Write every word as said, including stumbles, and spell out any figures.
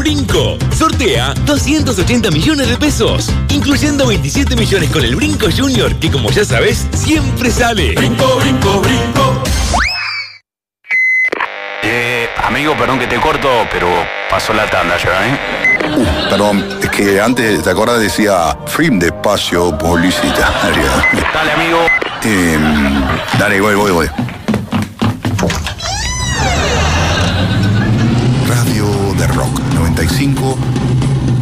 Brinco. Sortea doscientos ochenta millones de pesos, incluyendo veintisiete millones con el Brinco Junior, que como ya sabes, siempre sale. Brinco, brinco, brinco. Eh, amigo, perdón que te corto, pero pasó la tanda ya, ¿eh? Uh, perdón, es que antes, ¿te acuerdas? Decía film de espacio publicitario. Dale, amigo. Eh, dale, voy, voy, voy.